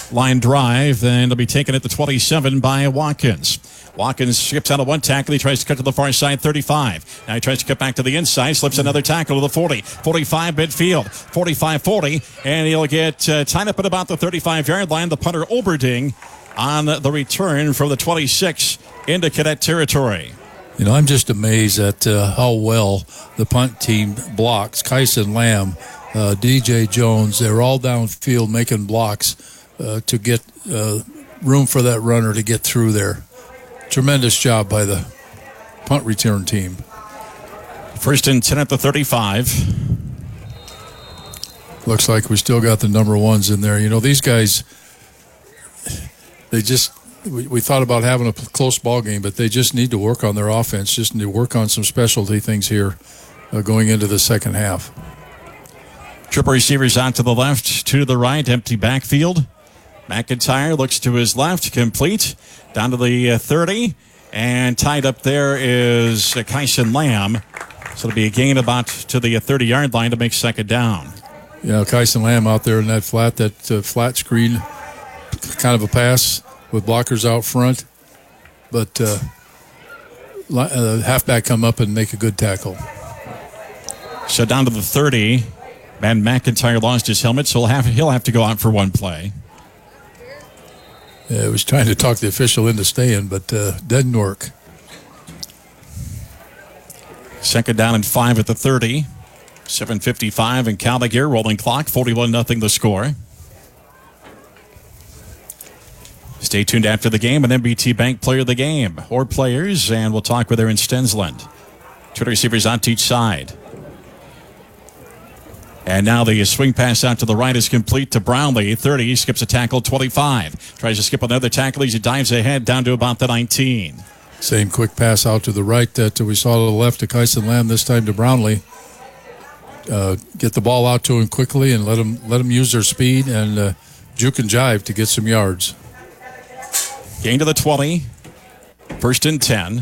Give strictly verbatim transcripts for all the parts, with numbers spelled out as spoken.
line drive, and it'll be taken at the twenty-seven by Watkins. Watkins skips out of one tackle. He tries to cut to the far side, thirty-five. Now he tries to cut back to the inside, slips another tackle to the forty. forty-five midfield, forty-five forty, and he'll get uh, tied up at about the thirty-five-yard line. The punter Oberding on the return from the twenty-six into Cadet territory. You know, I'm just amazed at uh, how well the punt team blocks. Kyson Lamb, uh, D J Jones, they're all downfield making blocks uh, to get uh, room for that runner to get through there. Tremendous job by the punt return team. First and ten at the thirty-five. Looks like we still got the number ones in there. You know, these guys, they just, we, we thought about having a close ball game, but they just need to work on their offense, just need to work on some specialty things here uh, going into the second half. Triple receivers out to the left, two to the right, empty backfield. McIntyre looks to his left, complete, down to the uh, thirty, and tied up there is uh, Kyson Lamb. So it'll be a gain about to the thirty-yard line to make second down. Yeah, Kyson Lamb out there in that flat, that uh, flat screen, kind of a pass with blockers out front. But uh, uh, halfback come up and make a good tackle. So down to the thirty, and McIntyre lost his helmet, so he'll have, he'll have to go out for one play. Yeah, I was trying to talk the official into staying, but uh, didn't work. Second down and five at the thirty. seven fifty-five in Callagher, rolling clock, forty-one nothing the score. Stay tuned after the game, an M B T Bank player of the game, or players, and we'll talk with Aaron Stensland. Two receivers on each side. And now the swing pass out to the right is complete to Brownlee. thirty, skips a tackle, twenty-five. Tries to skip another tackle. He dives ahead down to about the nineteen. Same quick pass out to the right that we saw to the left to Kyson Lamb, this time to Brownlee. Uh, get the ball out to him quickly and let him, let him use their speed and uh, juke and jive to get some yards. Gain to the twenty. First and ten.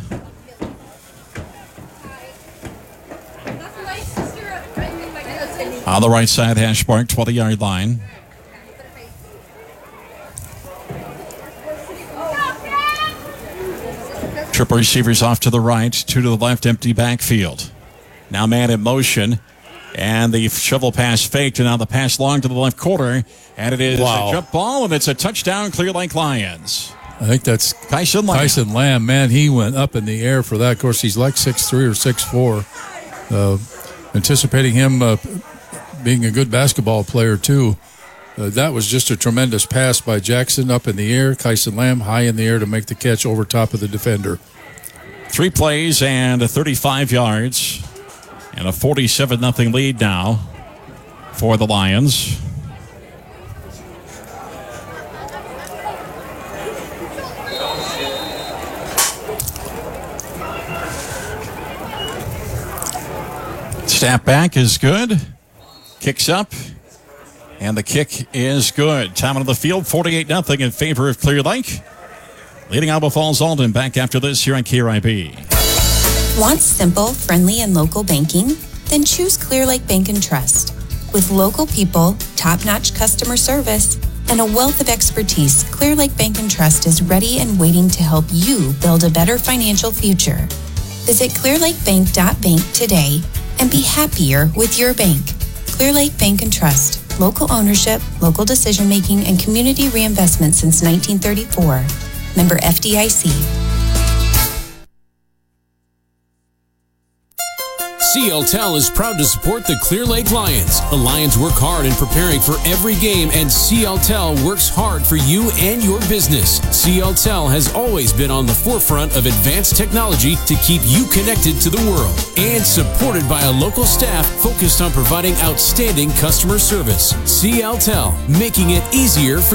On the right side, hash mark, twenty-yard line. Triple receivers off to the right, two to the left, empty backfield. Now man in motion, and the shovel pass faked, and now the pass long to the left corner, and it is wow. a jump ball, and it's a touchdown, Clear Lake Lions. I think that's Kyson Lamb. Kyson Lamb, man, he went up in the air for that. Of course, he's like six three or six four. Uh, anticipating him uh, being a good basketball player, too. Uh, that was just a tremendous pass by Jackson up in the air. Kyson Lamb high in the air to make the catch over top of the defender. Three plays and a thirty-five yards, and a forty-seven nothing lead now for the Lions. Snap back is good. Kicks up. And the kick is good. Time on the field, forty-eight nothing in favor of Clear Lake. Leading Alba Falls Alden back after this here on K R I B. Want simple, friendly, and local banking? Then choose Clear Lake Bank and Trust. With local people, top-notch customer service, and a wealth of expertise, Clear Lake Bank and Trust is ready and waiting to help you build a better financial future. Visit clear lake bank dot bank today and be happier with your bank. Clear Lake Bank and Trust. Local ownership, local decision-making, and community reinvestment since nineteen thirty-four. Member F D I C. C L T E L is proud to support the Clear Lake Lions. The Lions work hard in preparing for every game, and C L T E L works hard for you and your business. C L T E L has always been on the forefront of advanced technology to keep you connected to the world, and supported by a local staff focused on providing outstanding customer service. C L T E L, making it easier for